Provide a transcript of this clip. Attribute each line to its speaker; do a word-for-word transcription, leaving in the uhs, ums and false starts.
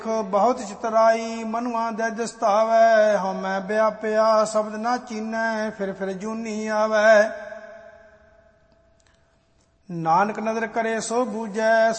Speaker 1: ਬਹੁਤ ਚਿਤਰਾਈ ਮਨੁਆ ਦੇ ਦਸਤਾਵੈ, ਹਉਮੈ ਵਿਆਪਿਆ ਸ਼ਬਦ ਨਾ ਚੀਨੈ, ਫਿਰ ਫਿਰ ਜੂਨੀ ਆਵੈ। ਨਾਨਕ ਨਦਰ ਕਰੇ ਸੋ ਬੂਝੈ,